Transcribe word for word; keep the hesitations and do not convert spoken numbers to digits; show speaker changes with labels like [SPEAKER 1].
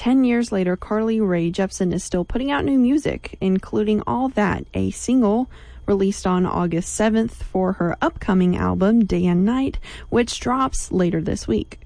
[SPEAKER 1] ten years later, Carly Rae Jepsen is still putting out new music, including All That, a single released on August seventh for her upcoming album, Day and Night, which drops later this week.